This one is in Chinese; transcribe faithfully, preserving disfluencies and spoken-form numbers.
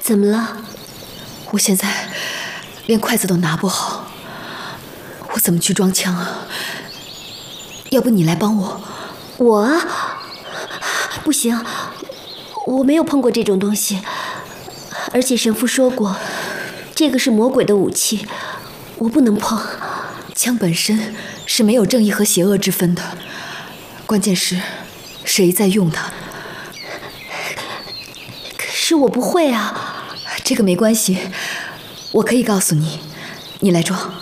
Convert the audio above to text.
怎么了？ 我现在连筷子都拿不好，我怎么去装枪啊？要不你来帮我？ 我啊，不行，我没有碰过这种东西，而且神父说过，这个是魔鬼的武器，我不能碰。 枪本身是没有正义和邪恶之分的，关键是谁在用它。 可是我不会啊。 这个没关系，我可以告诉你，你来装。